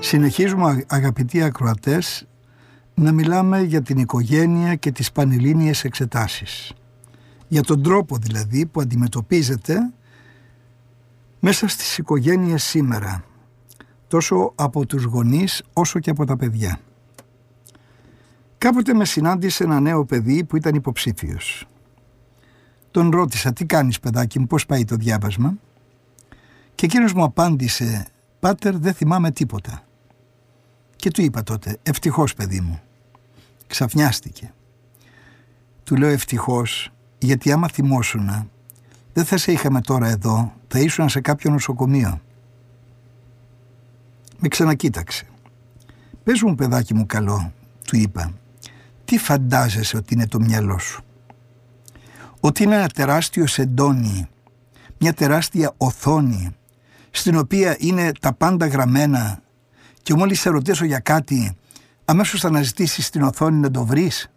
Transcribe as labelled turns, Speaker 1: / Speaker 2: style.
Speaker 1: Συνεχίζουμε, αγαπητοί ακροατές, να μιλάμε για την οικογένεια και τις πανελλήνιες εξετάσεις. Για τον τρόπο δηλαδή που αντιμετωπίζεται μέσα στις οικογένειες σήμερα, τόσο από τους γονείς όσο και από τα παιδιά. Κάποτε με συνάντησε ένα νέο παιδί που ήταν υποψήφιος. Τον ρώτησα, τι κάνεις παιδάκι μου, πώς πάει το διάβασμα? Και εκείνος μου απάντησε, πάτερ, δεν θυμάμαι τίποτα. Και του είπα τότε, ευτυχώς παιδί μου. Ξαφνιάστηκε. Του λέω ευτυχώς, γιατί άμα θυμόσουνα, δεν θα σε είχαμε τώρα εδώ, θα ήσουν σε κάποιο νοσοκομείο. Με ξανακοίταξε. Πες μου παιδάκι μου καλό, του είπα, τι φαντάζεσαι ότι είναι το μυαλό σου? Ότι είναι ένα τεράστιο σεντόνι, μια τεράστια οθόνη, στην οποία είναι τα πάντα γραμμένα και μόλις σε ρωτήσω για κάτι, αμέσως θα αναζητήσεις την οθόνη να το βρεις?